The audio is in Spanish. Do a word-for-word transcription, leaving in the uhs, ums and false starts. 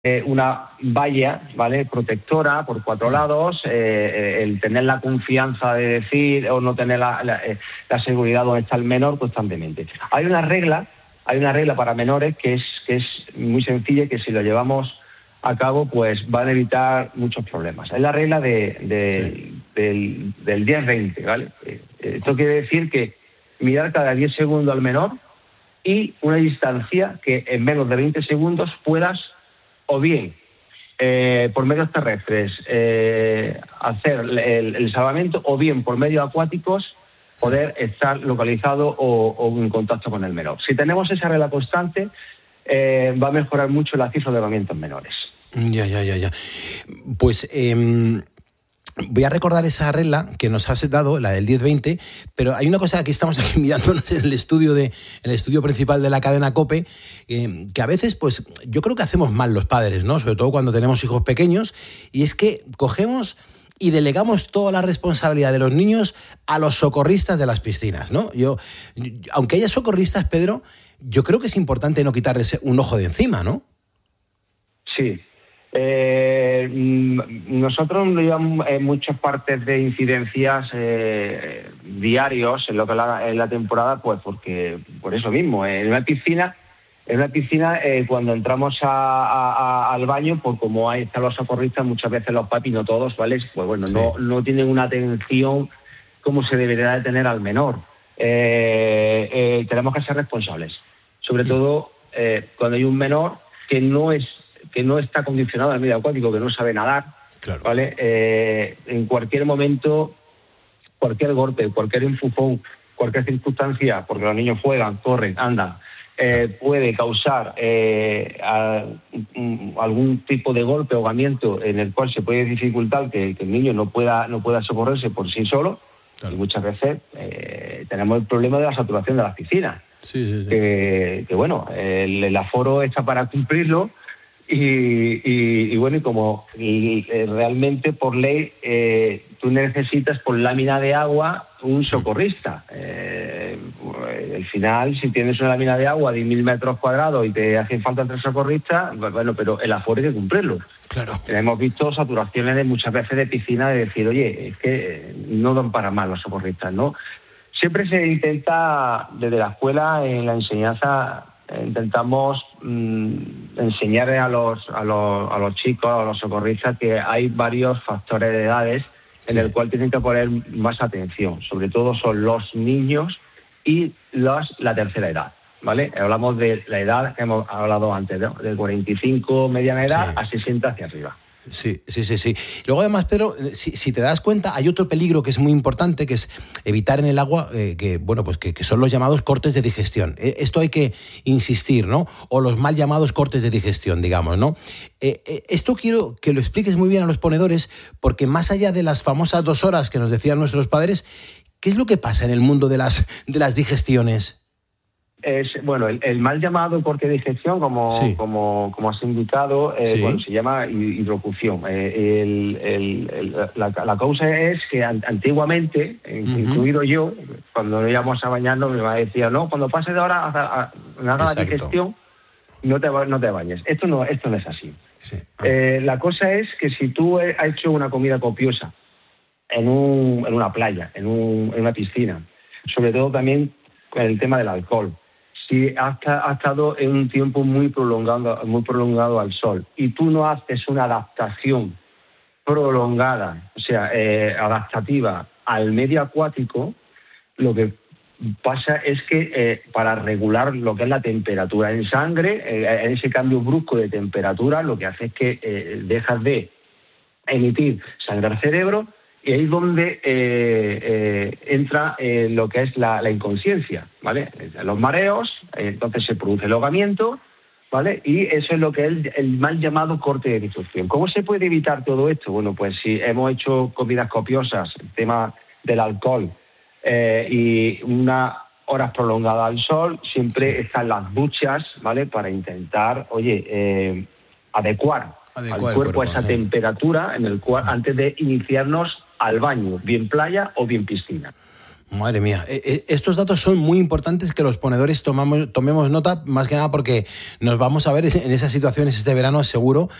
eh, una valla, ¿vale?, protectora por cuatro lados, eh, el tener la confianza de decir o no tener la, la, eh, la seguridad donde está el menor constantemente. Hay una regla, hay una regla para menores que es, que es muy sencilla y que si lo llevamos a cabo, pues van a evitar muchos problemas. Es la regla de, de, sí. del, del diez veinte, ¿vale? Esto quiere decir que mirar cada diez segundos al menor y una distancia que en menos de veinte segundos puedas o bien eh, por medios terrestres eh, hacer el, el salvamento o bien por medios acuáticos poder estar localizado o, o en contacto con el menor. Si tenemos esa regla constante, eh, va a mejorar mucho la cifra de ahogamientos menores. Ya, ya, ya, ya. Pues eh, voy a recordar esa regla que nos has dado, la del diez veinte, pero hay una cosa que aquí estamos aquí mirando en el estudio, de, en el estudio principal de la cadena COPE, eh, que a veces, pues, yo creo que hacemos mal los padres, ¿no? Sobre todo cuando tenemos hijos pequeños, y es que cogemos y delegamos toda la responsabilidad de los niños a los socorristas de las piscinas, ¿no? Yo, aunque haya socorristas, Pedro, yo creo que es importante no quitarles un ojo de encima, ¿no? Sí. Eh, nosotros llevamos en muchas partes de incidencias eh, diarios en lo que es la, en la temporada, pues porque por eso mismo, en una piscina, en una piscina eh, cuando entramos a, a, a, al baño, pues como ahí están los socorristas, muchas veces los papis, no todos, ¿vale? Pues bueno, sí. no, no tienen una atención como se debería de tener al menor. Eh, eh, tenemos que ser responsables, sobre todo eh, cuando hay un menor que no es que no está condicionado al medio acuático, que no sabe nadar, claro. ¿Vale? Eh, en cualquier momento, cualquier golpe, cualquier empujón, cualquier circunstancia, porque los niños juegan, corren, andan, eh, puede causar eh, a, um, algún tipo de golpe o ahogamiento en el cual se puede dificultar que, que el niño no pueda, no pueda socorrerse por sí solo, claro. Y muchas veces eh, tenemos el problema de la saturación de las piscinas. Sí, sí, sí. Que, que bueno, el, el aforo está para cumplirlo. Y, y, y bueno, y como y, eh, realmente por ley eh, tú necesitas por lámina de agua un socorrista. Eh, al final, si tienes una lámina de agua de mil metros cuadrados y te hacen falta tres socorristas, bueno, pero el aforo hay que cumplirlo. Claro. Hemos visto saturaciones de muchas veces de piscina de decir, oye, es que no dan para más los socorristas, ¿no? Siempre se intenta, desde la escuela, en la enseñanza, intentamos mmm, enseñar a los, a, los, a los chicos, a los socorristas, que hay varios factores de edades en el cual tienen que poner más atención. Sobre todo son los niños y los, la tercera edad, ¿vale? Hablamos de la edad que hemos hablado antes, ¿no? De cuarenta y cinco mediana edad, sí, a sesenta hacia arriba. Sí, sí, sí, sí. Luego además, Pedro, si, si te das cuenta, hay otro peligro que es muy importante, que es evitar en el agua, eh, que bueno, pues que, que son los llamados cortes de digestión. Eh, esto hay que insistir, ¿no? O los mal llamados cortes de digestión, digamos, ¿no? Eh, eh, esto quiero que lo expliques muy bien a los ponedores, porque más allá de las famosas dos horas que nos decían nuestros padres, ¿qué es lo que pasa en el mundo de las, de las digestiones? Es, bueno, el, el mal llamado corte de digestión, como, sí. como, como has indicado, eh, sí. bueno, se llama hidrocución. Eh, el, el, el, la, la causa es que an, antiguamente, uh-huh. incluido yo, cuando íbamos a bañarnos, mi madre decía, no, cuando pases de ahora a, a, a la digestión, no te, no te bañes. Esto no, esto no es así. Sí. Ah. Eh, la cosa es que si tú has hecho una comida copiosa en, un, en una playa, en, un, en una piscina, sobre todo también con el tema del alcohol, si has, has estado en un tiempo muy prolongado, muy prolongado al sol y tú no haces una adaptación prolongada, o sea, eh, adaptativa al medio acuático, lo que pasa es que eh, para regular lo que es la temperatura en sangre, eh, en ese cambio brusco de temperatura, lo que hace es que eh, dejas de emitir sangre al cerebro. Y ahí es donde eh, eh, entra eh, lo que es la, la inconsciencia, ¿vale? Los mareos, eh, entonces se produce el ahogamiento, ¿vale? Y eso es lo que es el, el mal llamado corte de digestión. ¿Cómo se puede evitar todo esto? Bueno, pues si hemos hecho comidas copiosas, el tema del alcohol eh, y unas horas prolongadas al sol, siempre sí. están las duchas, ¿vale? Para intentar, oye, eh, adecuar Adecuar al cuerpo, cuerpo a esa ¿eh? temperatura en el cual antes de iniciarnos al baño, bien playa o bien piscina. Madre mía, estos datos son muy importantes que los ponedores tomamos, tomemos nota, más que nada porque nos vamos a ver en esas situaciones este verano seguro